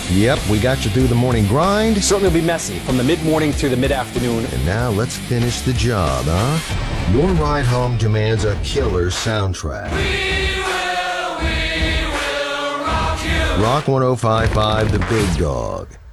Yep, we got you through the morning grind. Certainly will be messy, from the mid-morning to the mid-afternoon. And now let's finish the job, huh? Your ride home demands a killer soundtrack. We will rock you. Rock 105.5, The Big Dog.